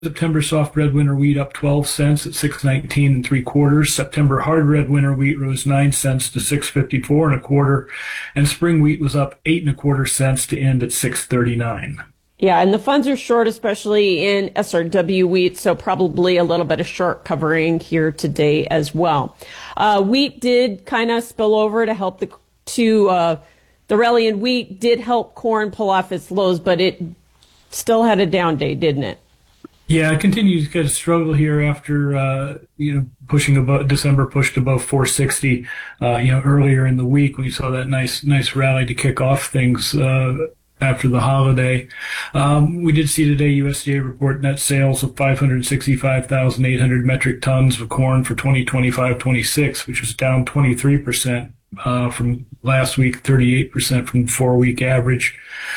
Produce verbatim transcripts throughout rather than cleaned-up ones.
September soft red winter wheat up twelve cents at six nineteen and three quarters. September hard red winter wheat rose nine cents to six fifty-four and a quarter, and spring wheat was up eight and a quarter cents to end at six thirty-nine. Yeah, and the funds are short, especially in S R W wheat, so probably a little bit of short covering here today as well. Uh, wheat did kind of spill over to help the to uh, the rally in wheat did help corn pull off its lows, but it still had a down day, didn't it? Yeah, it continues to kind of struggle here after, uh, you know, pushing above, December pushed above four sixty, uh, you know, earlier in the week. We saw that nice, nice rally to kick off things, uh, after the holiday. Um, we did see today U S D A report net sales of five hundred sixty-five thousand eight hundred metric tons of corn for twenty twenty-five twenty-six, which was down twenty-three percent, uh, from last week, thirty-eight percent from the four week average.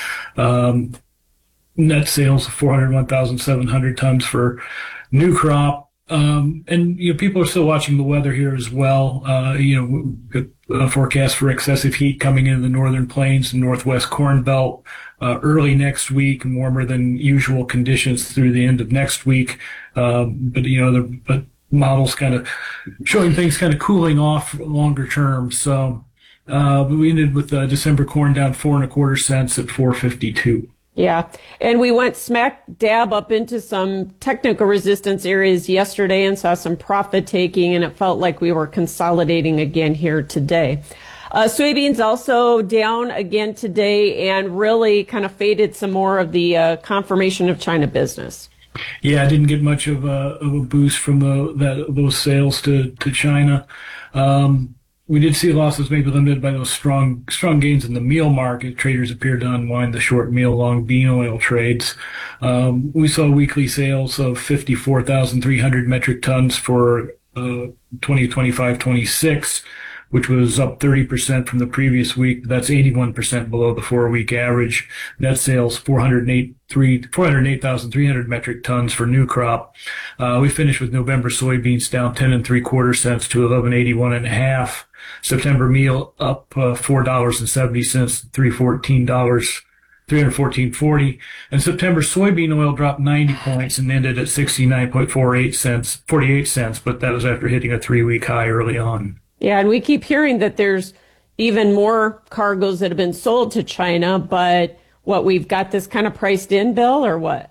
Um, net sales of four hundred one thousand seven hundred tons for new crop. Um, and, you know, people are still watching the weather here as well. Uh, you know, a forecast for excessive heat coming into the northern plains and northwest corn belt, uh, early next week, warmer than usual conditions through the end of next week. Um, but, you know, the, but models kind of showing things kind of cooling off longer term. So, uh, we ended with uh, December corn down four and a quarter cents at four fifty-two. Yeah, and we went smack dab up into some technical resistance areas yesterday and saw some profit taking, and it felt like we were consolidating again here today. Uh, soybeans also down again today and really kind of faded some more of the uh, confirmation of China business. Yeah, I didn't get much of a, of a boost from the, that, those sales to, to China. Um, We did see losses maybe limited by those strong strong gains in the meal market. Traders appeared to unwind the short meal, long bean oil trades. Um, we saw weekly sales of fifty-four thousand three hundred metric tons for uh, twenty twenty-five twenty-six, which was up thirty percent from the previous week. That's eighty-one percent below the four-week average. Net sales four hundred eight thousand three hundred metric tons for new crop. Uh, we finished with November soybeans down ten and three quarter cents to eleven eighty-one and a half. September meal up uh, four dollars and seventy cents, three fourteen dollars, three hundred fourteen forty. And September soybean oil dropped ninety points and ended at sixty-nine point four eight cents, forty-eight cents. But that was after hitting a three-week high early on. Yeah, and we keep hearing that there's even more cargoes that have been sold to China, but what, we've got this kind of priced in, Bill, or what?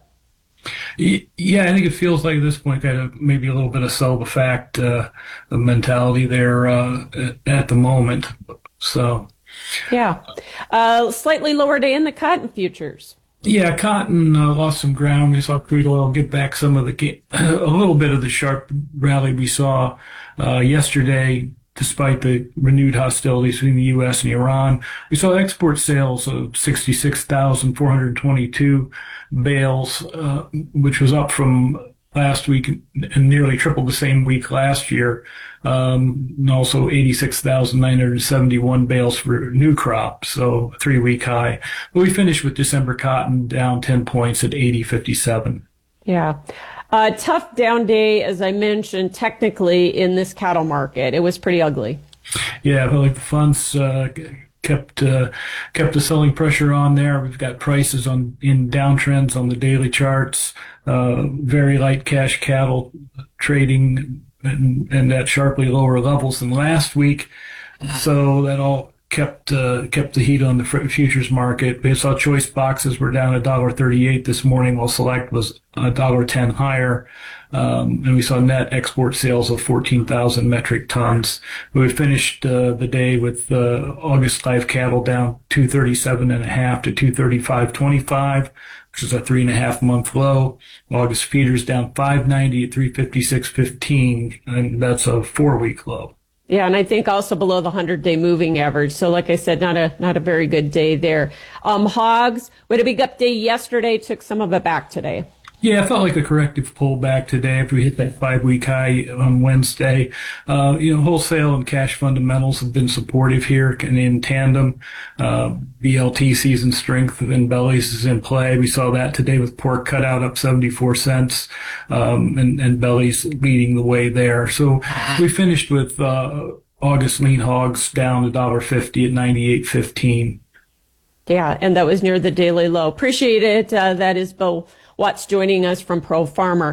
Yeah, I think it feels like at this point kind of maybe a little bit of sell the fact uh, mentality there uh, at the moment. So, yeah, uh, slightly lower day in the cotton futures. Yeah, cotton uh, lost some ground. We saw crude oil get back some of the a little bit of the sharp rally we saw uh, yesterday. Despite the renewed hostilities between the U S and Iran, we saw export sales of sixty-six thousand four hundred twenty-two bales, uh, which was up from last week and nearly triple the same week last year. Um, and also eighty-six thousand nine hundred seventy-one bales for new crop, so a three-week high. But we finished with December cotton down ten points at eighty fifty-seven. Yeah. Uh, tough down day, as I mentioned, technically in this cattle market. It was pretty ugly. Yeah, but like the funds uh, kept uh, kept the selling pressure on there. We've got prices on in downtrends on the daily charts. Uh, very light cash cattle trading and, and at sharply lower levels than last week. So that all kept uh, kept the heat on the futures market. We saw choice boxes were down a dollar thirty-eight this morning, while select was a dollar ten higher. Um, and we saw net export sales of fourteen thousand metric tons. We finished uh, the day with uh, August live cattle down two thirty-seven and a half to two thirty-five twenty-five, which is a three and a half month low. August feeders down five ninety at three fifty-six fifteen, and that's a four week low. Yeah, and I think also below the hundred-day moving average. So like I said, not a not a very good day there. Um, hogs, we had a big up day yesterday, took some of it back today. Yeah, it felt like a corrective pullback today after we hit that five-week high on Wednesday. Uh, you know, wholesale and cash fundamentals have been supportive here and in tandem. Uh, B L T season strength in bellies is in play. We saw that today with pork cutout up seventy-four cents, um, and, and bellies leading the way there. So we finished with uh, August lean hogs down a dollar fifty at ninety-eight fifteen. Yeah, and that was near the daily low. Appreciate it. Uh, that is Bill Watts joining us from Pro Farmer.